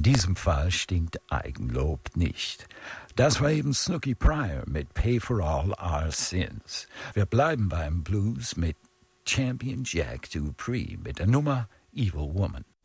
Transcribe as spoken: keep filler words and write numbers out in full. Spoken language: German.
diesem Fall stinkt Eigenlob nicht. Das war eben Snooky Pryor mit Pay for All Our Sins. Wir bleiben beim Blues mit Champion Jack Dupree mit der Nummer Evil Woman.